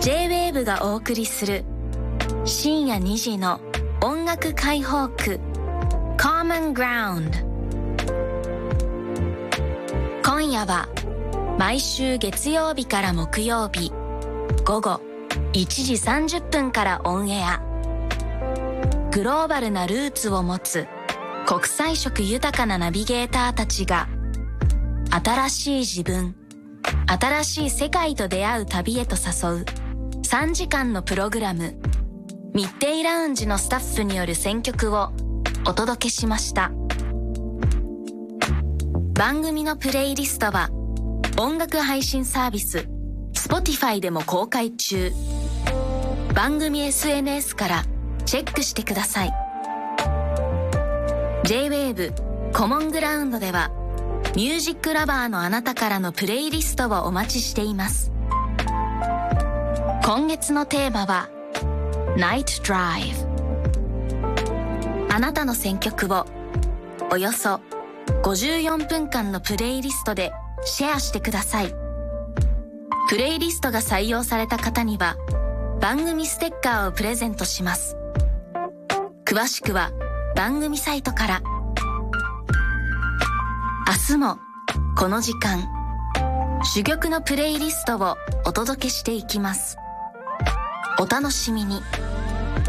J-WAVE がお送りする深夜2時の音楽解放区 Common Ground。 今夜は毎週月曜日から木曜日午後1時30分からオンエア。グローバルなルーツを持つ国際色豊かなナビゲーターたちが新しい自分、新しい世界と出会う旅へと誘う3時間のプログラム、ミッデイラウンジのスタッフによる選曲をお届けしました。番組のプレイリストは音楽配信サービス Spotify でも公開中。番組 SNS からチェックしてください。 J-WAVE コモングラウンドではミュージックラバーのあなたからのプレイリストをお待ちしています。今月のテーマは Night Drive。 あなたの選曲をおよそ54分間のプレイリストでシェアしてください。プレイリストが採用された方には番組ステッカーをプレゼントします。詳しくは番組サイトから。明日もこの時間、珠玉のプレイリストをお届けしていきます。お楽しみに。